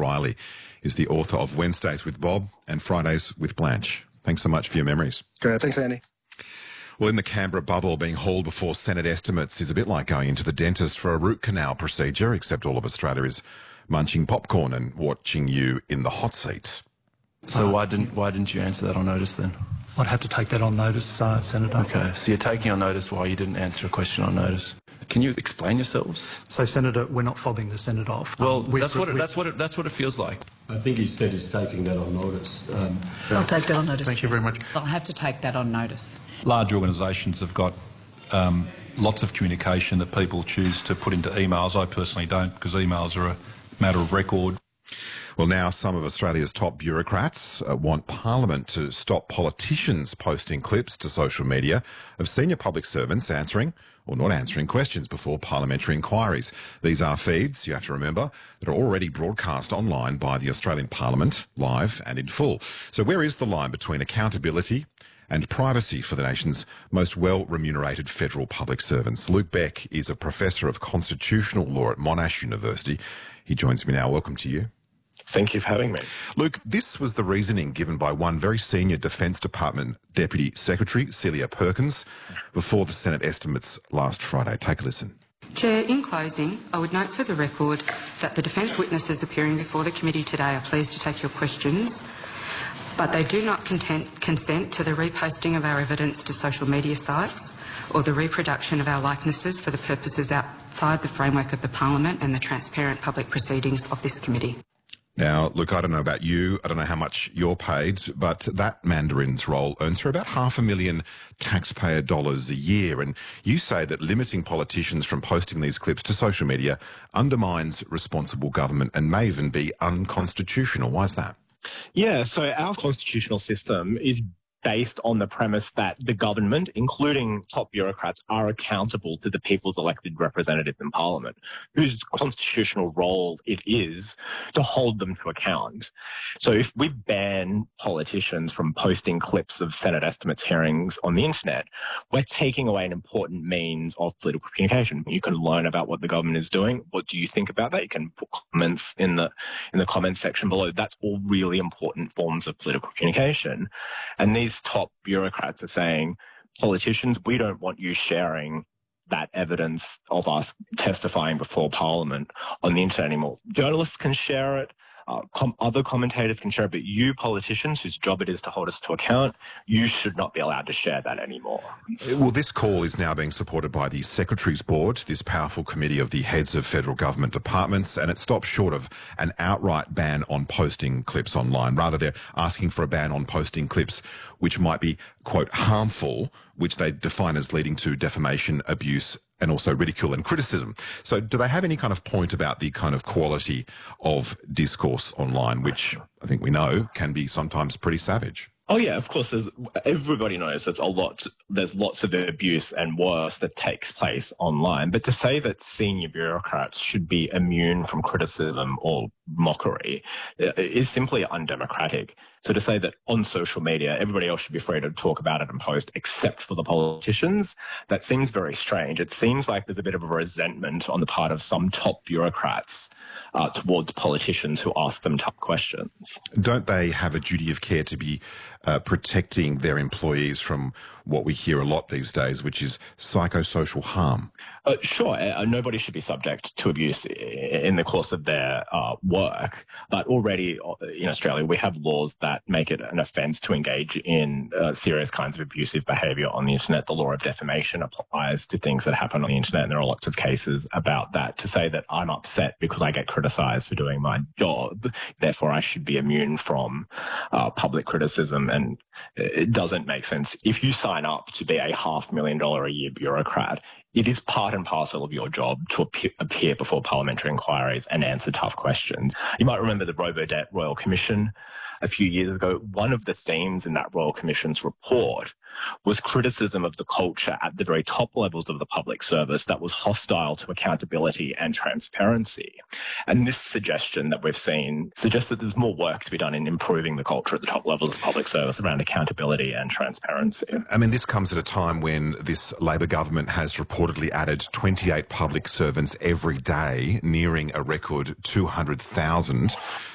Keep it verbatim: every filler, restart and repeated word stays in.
Riley is the author of Wednesdays with Bob and Fridays with Blanche. Thanks so much for your memories. Great, thanks, Andy. Well, in the Canberra bubble, being hauled before Senate estimates is a bit like going into the dentist for a root canal procedure, except all of Australia is munching popcorn and watching you in the hot seat. So why didn't why didn't you answer that on notice then? I'd have to take that on notice, uh, Senator. Okay, so you're taking on notice why you didn't answer a question on notice. Can you explain yourselves? So, Senator, we're not fobbing the Senate off. Well, um, that's what it, that's what it, that's what it feels like. I think he said he's taking that on notice. Um, I'll take that on notice. Thank you very much. I'll have to take that on notice. Large organisations have got um, lots of communication that people choose to put into emails. I personally don't, because emails are a matter of record. Well, now some of Australia's top bureaucrats uh, want Parliament to stop politicians posting clips to social media of senior public servants answering or not answering questions before parliamentary inquiries. These are feeds, you have to remember, that are already broadcast online by the Australian Parliament, live and in full. So where is the line between accountability and privacy for the nation's most well-remunerated federal public servants? Luke Beck is a professor of constitutional law at Monash University. He joins me now. Welcome to you. Thank you for having me. Luke, this was the reasoning given by one very senior Defence Department Deputy Secretary, Celia Perkins, before the Senate estimates last Friday. Take a listen. Chair, in closing, I would note for the record that the defence witnesses appearing before the committee today are pleased to take your questions, but they do not content, consent to the reposting of our evidence to social media sites or the reproduction of our likenesses for the purposes outside the framework of the Parliament and the transparent public proceedings of this committee. Now, look, I don't know about you, I don't know how much you're paid, but that Mandarin's role earns her about half a million taxpayer dollars a year. And you say that limiting politicians from posting these clips to social media undermines responsible government and may even be unconstitutional. Why is that? Yeah, so our constitutional system is based on the premise that the government, including top bureaucrats, are accountable to the people's elected representatives in Parliament, whose constitutional role it is to hold them to account. So if we ban politicians from posting clips of Senate estimates hearings on the internet, we're taking away an important means of political communication. You can learn about what the government is doing. What do you think about that? You can put comments in the in the comments section below. That's all really important forms of political communication. And these top bureaucrats are saying, politicians, we don't want you sharing that evidence of us testifying before Parliament on the internet anymore. Journalists can share it. Uh, com- other commentators can share it, but you politicians, whose job it is to hold us to account, you should not be allowed to share that anymore. Well, this call is now being supported by the Secretary's Board, this powerful committee of the heads of federal government departments, and it stops short of an outright ban on posting clips online. Rather, they're asking for a ban on posting clips which might be, quote, harmful, which they define as leading to defamation, abuse, and also ridicule and criticism. So do they have any kind of point about the kind of quality of discourse online, which I think we know can be sometimes pretty savage? Oh yeah, of course. There's, everybody knows there's a lot. There's lots of abuse and worse that takes place online. But to say that senior bureaucrats should be immune from criticism or mockery is simply undemocratic. So to say that on social media, everybody else should be free to talk about it and post except for the politicians, that seems very strange. It seems like there's a bit of a resentment on the part of some top bureaucrats uh, towards politicians who ask them tough questions. Don't they have a duty of care to be uh, protecting their employees from what we hear a lot these days, which is psychosocial harm? Uh, sure, uh, nobody should be subject to abuse in the course of their uh, work, but already in Australia we have laws that make it an offence to engage in uh, serious kinds of abusive behaviour on the internet. The law of defamation applies to things that happen on the internet, and there are lots of cases about that. To say that I'm upset because I get criticised for doing my job, therefore I should be immune from uh, public criticism, and it doesn't make sense. If you sign up to be a half million dollar a year bureaucrat, it is part and parcel of your job to appear before parliamentary inquiries and answer tough questions. You might remember the Robodebt Royal Commission a few years ago. One of the themes in that Royal Commission's report was criticism of the culture at the very top levels of the public service that was hostile to accountability and transparency. And this suggestion that we've seen suggests that there's more work to be done in improving the culture at the top levels of public service around accountability and transparency. I mean, this comes at a time when this Labor government has reportedly added twenty-eight public servants every day, nearing a record two hundred thousand.